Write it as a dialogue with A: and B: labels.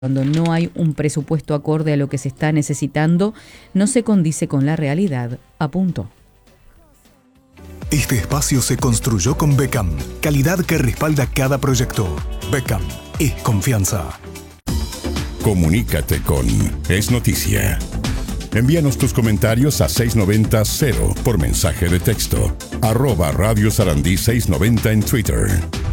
A: Cuando no hay un presupuesto acorde a lo que se está necesitando, no se condice con la realidad, apuntó.
B: Este espacio se construyó con Becam, calidad que respalda cada proyecto. Becam es confianza.
C: Comunícate con Es Noticia. Envíanos tus comentarios a 690-0 por mensaje de texto. @Radio Sarandí 690 en Twitter.